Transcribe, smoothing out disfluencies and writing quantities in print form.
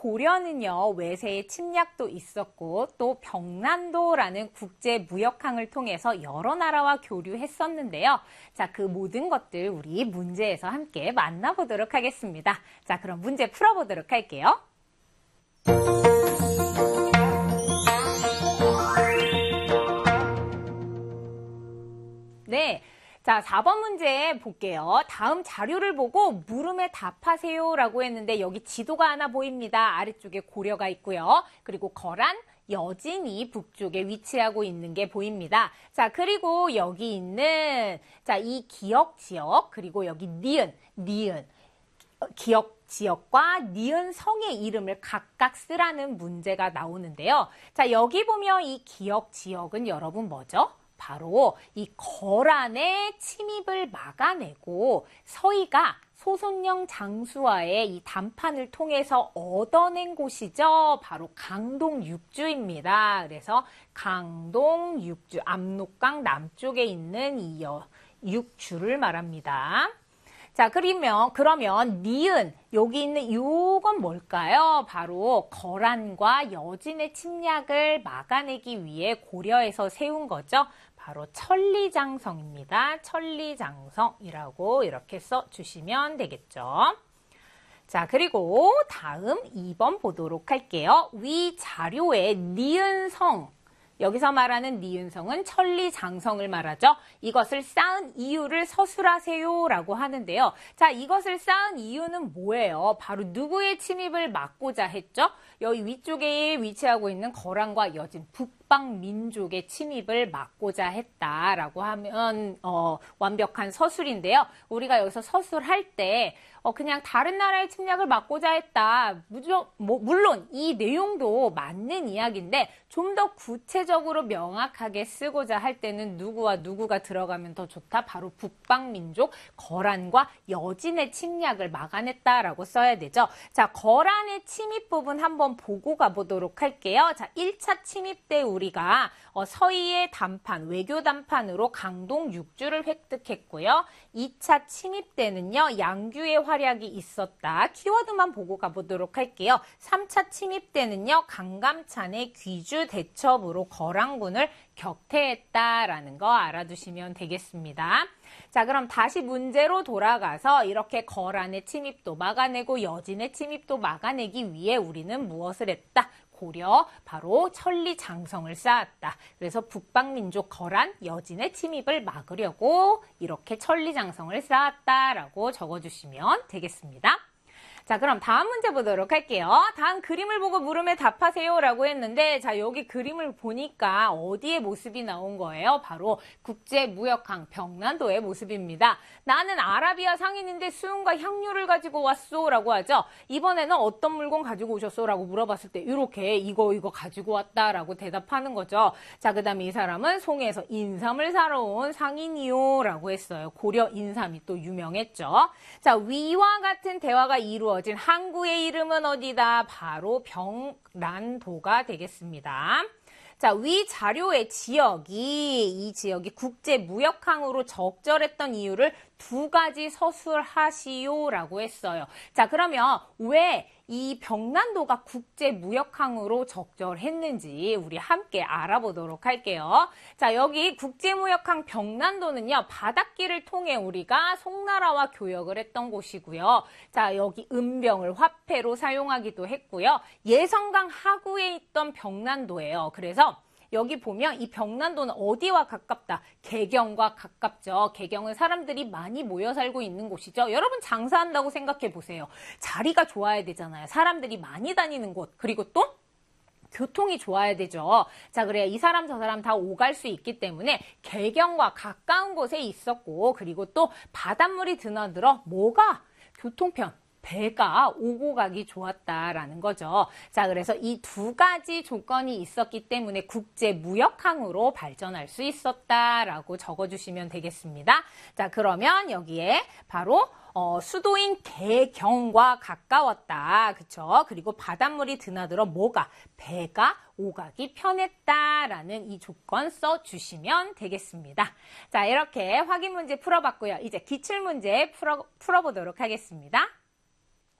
고려는요, 외세의 침략도 있었고 또 병난도라는 국제무역항을 통해서 여러 나라와 교류했었는데요. 자, 그 모든 것들 우리 문제에서 함께 만나보도록 하겠습니다. 자, 그럼 문제 풀어보도록 할게요. 네. 자, 4번 문제 볼게요. 다음 자료를 보고 물음에 답하세요 라고 했는데 여기 지도가 하나 보입니다. 아래쪽에 고려가 있고요. 그리고 거란, 여진이 북쪽에 위치하고 있는 게 보입니다. 자, 그리고 여기 있는 자, 이 기역 지역 그리고 여기 니은 기역 지역과 니은 성의 이름을 각각 쓰라는 문제가 나오는데요. 자, 여기 보면 이 기역 지역은 여러분 뭐죠? 바로 이 거란의 침입을 막아내고 서희가 소손령 장수와의 이 담판을 통해서 얻어낸 곳이죠. 바로 강동 육주입니다. 그래서 강동 육주, 압록강 남쪽에 있는 이 육주를 말합니다. 자, 그러면 니은 여기 있는 요건 뭘까요? 바로 거란과 여진의 침략을 막아내기 위해 고려에서 세운 거죠. 바로 천리장성입니다. 천리장성이라고 이렇게 써주시면 되겠죠. 자, 그리고 다음 2번 보도록 할게요. 위 자료에 니은성, 여기서 말하는 니은성은 천리장성을 말하죠. 이것을 쌓은 이유를 서술하세요 라고 하는데요. 자, 이것을 쌓은 이유는 뭐예요? 바로 누구의 침입을 막고자 했죠? 여기 위쪽에 위치하고 있는 거란과 여진, 북방 민족의 침입을 막고자 했다라고 하면 완벽한 서술인데요. 우리가 여기서 서술할 때 그냥 다른 나라의 침략을 막고자 했다. 물론 이 내용도 맞는 이야기인데 좀 더 구체적으로 명확하게 쓰고자 할 때는 누구와 누구가 들어가면 더 좋다. 바로 북방민족 거란과 여진의 침략을 막아냈다라고 써야 되죠. 자, 거란의 침입 부분 한번 보고 가보도록 할게요. 자, 1차 침입 때 우리가 서희의 담판, 외교 담판으로 강동 육주를 획득했고요. 2차 침입 때는요, 양규의 활약이 있었다. 키워드만 보고 가보도록 할게요. 3차 침입 때는요, 강감찬의 귀주 대첩으로 거란군을 격퇴했다라는 거 알아두시면 되겠습니다. 자, 그럼 다시 문제로 돌아가서 이렇게 거란의 침입도 막아내고 여진의 침입도 막아내기 위해 우리는 무엇을 했다? 고려, 바로 천리장성을 쌓았다. 그래서 북방민족 거란, 여진의 침입을 막으려고 이렇게 천리장성을 쌓았다라고 적어주시면 되겠습니다. 자, 그럼 다음 문제 보도록 할게요. 다음 그림을 보고 물음에 답하세요 라고 했는데, 자, 여기 그림을 보니까 어디의 모습이 나온 거예요? 바로 국제무역항 병난도의 모습입니다. 나는 아라비아 상인인데 수은과 향료를 가지고 왔소 라고 하죠. 이번에는 어떤 물건 가지고 오셨소? 라고 물어봤을 때 이렇게 이거 가지고 왔다 라고 대답하는 거죠. 자, 그 다음에 이 사람은 송에서 인삼을 사러 온 상인이요 라고 했어요. 고려 인삼이 또 유명했죠. 자, 위와 같은 대화가 이루어진 항구의 이름은 어디다? 바로 병난도가 되겠습니다. 자, 위 자료의 이 지역이 국제무역항으로 적절했던 이유를 2가지 서술하시오라고 했어요. 자, 그러면 왜 이 병난도가 국제무역항으로 적절했는지 우리 함께 알아보도록 할게요. 자, 여기 국제무역항 병난도는요, 바닷길을 통해 우리가 송나라와 교역을 했던 곳이고요. 자, 여기 은병을 화폐로 사용하기도 했고요. 예성강 하구에 있던 병난도예요. 그래서 여기 보면 이 병난도는 어디와 가깝다? 개경과 가깝죠. 개경은 사람들이 많이 모여 살고 있는 곳이죠. 여러분 장사한다고 생각해 보세요. 자리가 좋아야 되잖아요. 사람들이 많이 다니는 곳. 그리고 또 교통이 좋아야 되죠. 자, 그래야 이 사람 저 사람 다 오갈 수 있기 때문에 개경과 가까운 곳에 있었고, 그리고 또 바닷물이 드나들어 뭐가? 교통편. 배가 오고 가기 좋았다라는 거죠. 자, 그래서 이 2가지 조건이 있었기 때문에 국제무역항으로 발전할 수 있었다라고 적어주시면 되겠습니다. 자, 그러면 여기에 바로 수도인 개경과 가까웠다. 그쵸? 그리고 바닷물이 드나들어 뭐가? 배가 오가기 편했다라는 이 조건 써주시면 되겠습니다. 자, 이렇게 확인 문제 풀어봤고요. 이제 기출문제 풀어보도록 하겠습니다.